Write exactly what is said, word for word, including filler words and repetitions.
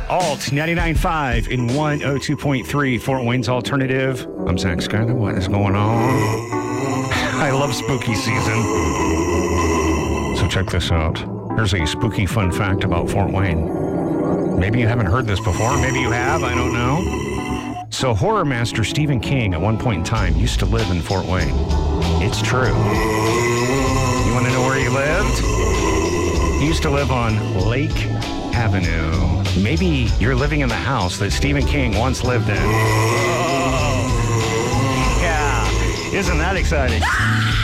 Alt ninety-nine point five in one oh two point three, Fort Wayne's Alternative. I'm Zach Schuyler. What is going on? I love spooky season. So check this out. Here's a spooky fun fact about Fort Wayne. Maybe you haven't heard this before. Maybe you have. I don't know. So horror master Stephen King at one point in time used to live in Fort Wayne. It's true. You want to know where he lived? He used to live on Lake Avenue. Maybe you're living in the house that Stephen King once lived in. Oh, yeah. Isn't that exciting?